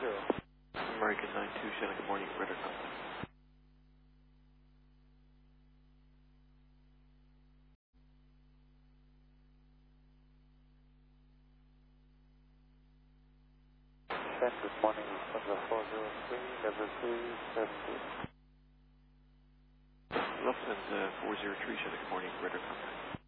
American 92, Shannon, good morning, radar contact. Shannon, good morning, Lufthansa 403, level 370. Lufthansa 403, Shannon, good morning, radar contact.